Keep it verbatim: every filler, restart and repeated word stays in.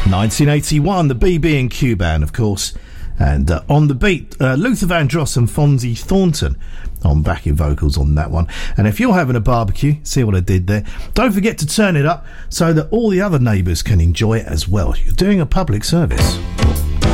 nineteen eighty-one, the B B and Q Band, of course. And uh, on the beat, uh, Luther Vandross and Fonzie Thornton on backing vocals on that one. And if you're having a barbecue, see what I did there, don't forget to turn it up so that all the other neighbours can enjoy it as well. You're doing a public service.